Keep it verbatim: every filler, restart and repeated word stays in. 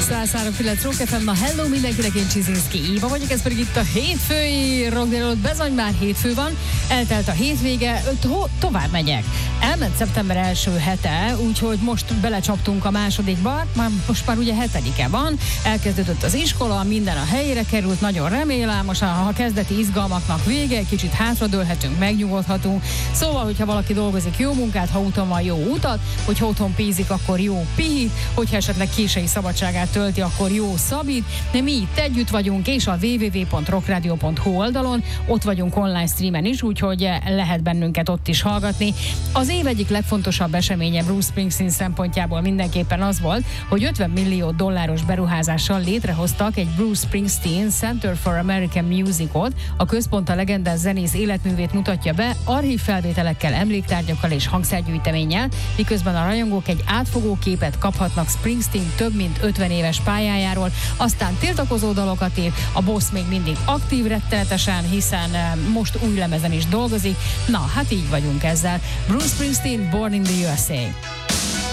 száz három pillanat Rock ef em, na hello mindenkinek, én Csizinszki Éva vagyok, ez pedig itt a hétfői Rock délelőtt, bizony már hétfő van, eltelt a hétvége, to- tovább megyek. Elment szeptember első hete, úgyhogy most belecsaptunk a másodikba, már most már ugye hetedike van, elkezdődött az iskola, minden a helyére került, nagyon remélem, most a kezdeti izgalmaknak vége, egy kicsit hátradőlhetünk, megnyugodhatunk, szóval, hogyha valaki dolgozik, jó munkát, ha úton van, jó utat, hogyha otthon pízik, akkor jó pihit, hogyha esetleg késői szabadságát tölti, akkor jó szabít, de mi itt együtt vagyunk, és a double-u double-u double-u pont rock radio pont hu oldalon, ott vagyunk online streamen is, úgyhogy lehet bennünket ott is hallgatni. Az év egyik legfontosabb eseménye Bruce Springsteen szempontjából mindenképpen az volt, hogy ötven millió dolláros beruházással létrehoztak egy Bruce Springsteen Center for American Musicot, a központ a legendás zenész életművét mutatja be, archív felvételekkel, emléktárgyakkal és hangszergyűjteménnyel, miközben a rajongók egy átfogó képet kaphatnak Springsteen több mint ötven éves pályájáról, aztán tiltakozó dalokat ír, a boss még mindig aktív rettenetesen, hiszen most új lemezen is dolgozik. Na, hát így vagyunk ezzel. Bruce Springsteen, Born in the u es á.